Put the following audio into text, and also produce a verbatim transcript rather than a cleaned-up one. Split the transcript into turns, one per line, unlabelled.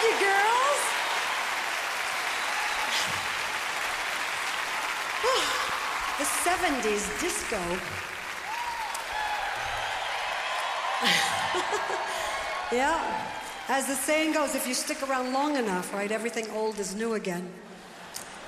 you, girls. The seventies disco. Yeah. As the saying goes, if you stick around long enough, right, everything old is new again.